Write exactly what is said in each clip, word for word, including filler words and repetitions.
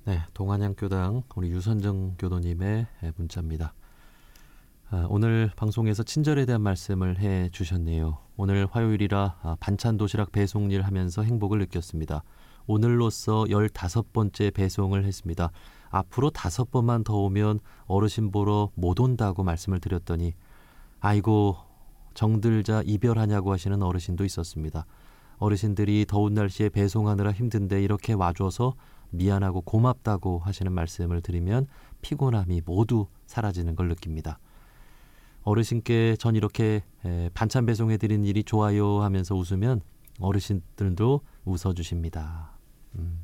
네, 동안양교당 우리 유선정 교도님의 문자입니다. 아, 오늘 방송에서 친절에 대한 말씀을 해주셨네요. 오늘 화요일이라 아, 반찬 도시락 배송 일 하면서 행복을 느꼈습니다. 오늘로써 열다섯 번째 배송을 했습니다. 앞으로 다섯 번만 더 오면 어르신 보러 못 온다고 말씀을 드렸더니 아이고 정들자 이별하냐고 하시는 어르신도 있었습니다. 어르신들이 더운 날씨에 배송하느라 힘든데 이렇게 와줘서 미안하고 고맙다고 하시는 말씀을 드리면 피곤함이 모두 사라지는 걸 느낍니다. 어르신께 전 이렇게 반찬 배송해드린 일이 좋아요 하면서 웃으면 어르신들도 웃어주십니다. 음.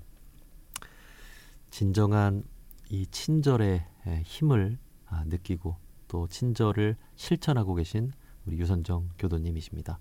진정한 이 친절의 힘을 느끼고 또 친절을 실천하고 계신 우리 유선정 교도님이십니다.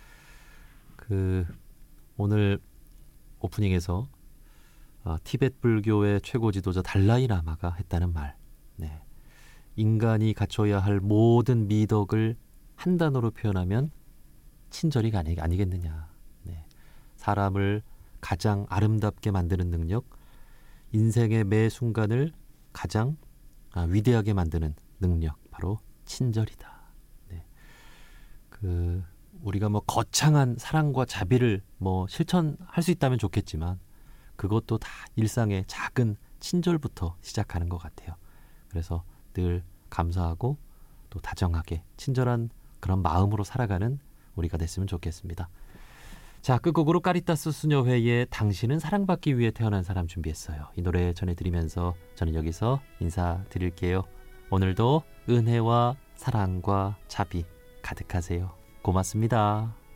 그 오늘 오프닝에서 어, 티베트 불교의 최고 지도자 달라이 라마가 했다는 말, 네. 인간이 갖춰야 할 모든 미덕을 한 단어로 표현하면 친절이 아니, 아니겠느냐. 네. 사람을 가장 아름답게 만드는 능력, 인생의 매 순간을 가장 아, 위대하게 만드는 능력, 바로 친절이다. 네. 그 우리가 뭐 거창한 사랑과 자비를 뭐 실천할 수 있다면 좋겠지만 그것도 다 일상의 작은 친절부터 시작하는 것 같아요. 그래서 늘 감사하고 또 다정하게 친절한 그런 마음으로 살아가는 우리가 됐으면 좋겠습니다. 자, 끝곡으로 까리타스 수녀회의 당신은 사랑받기 위해 태어난 사람 준비했어요. 이 노래 전해드리면서 저는 여기서 인사드릴게요. 오늘도 은혜와 사랑과 자비 가득하세요. 고맙습니다.